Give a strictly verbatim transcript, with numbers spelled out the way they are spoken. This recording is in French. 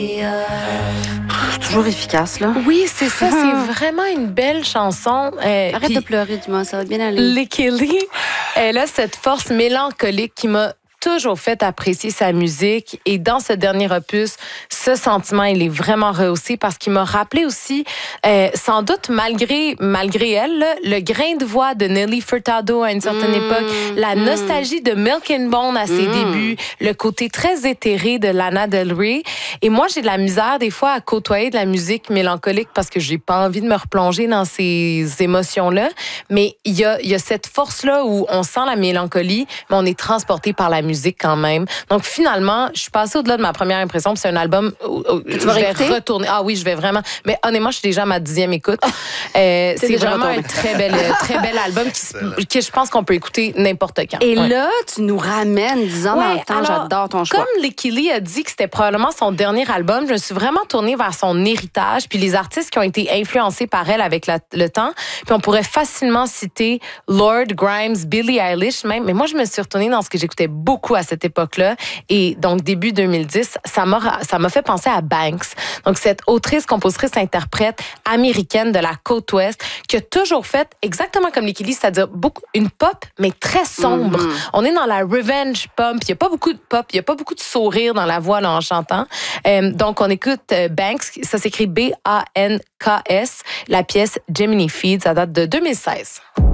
Toujours efficace, là. Oui, c'est ça. C'est vraiment une belle chanson. Euh, Arrête de pleurer, Dumas, ça va bien aller. Lekili, elle a cette force mélancolique qui m'a toujours fait apprécier sa musique. Et dans ce dernier opus, ce sentiment, il est vraiment rehaussé parce qu'il m'a rappelé aussi, euh, sans doute malgré, malgré elle, là, le grain de voix de Nelly Furtado à une certaine mmh, époque, la mmh. nostalgie de Milk and Bone à ses mmh. débuts, le côté très éthéré de Lana Del Rey. Et moi, j'ai de la misère des fois à côtoyer de la musique mélancolique parce que j'ai pas envie de me replonger dans ces émotions-là. Mais il y a, il y a cette force-là où on sent la mélancolie, mais on est transporté par la musique. musique quand même. Donc finalement, je suis passée au-delà de ma première impression. C'est un album où, où tu je vas vais réécouter? retourner. Ah oui, je vais vraiment. Mais honnêtement, je suis déjà à ma dixième écoute. Oh, euh, c'est vraiment retourné. un très bel, très bel album qui, qui je pense qu'on peut écouter n'importe quand. Et ouais. là, tu nous ramènes dix ans ouais, dans le temps. Alors, j'adore ton choix. Comme Lekili a dit que c'était probablement son dernier album, je me suis vraiment tournée vers son héritage puis les artistes qui ont été influencés par elle avec la, le temps. Puis on pourrait facilement citer Lord, Grimes, Billie Eilish même. Mais moi, je me suis retournée dans ce que j'écoutais beaucoup à cette époque-là. Et donc, début deux mille dix, ça m'a, ça m'a fait penser à Banks. Donc, cette autrice, compositrice, interprète américaine de la côte ouest qui a toujours fait exactement comme Lekili, c'est-à-dire beaucoup, une pop, mais très sombre. Mm-hmm. On est dans la revenge pop. Il n'y a pas beaucoup de pop, il n'y a pas beaucoup de sourire dans la voix là, en chantant. Euh, donc, on écoute euh, Banks, ça s'écrit B A N K S, la pièce Gemini Feed, ça date de deux mille seize.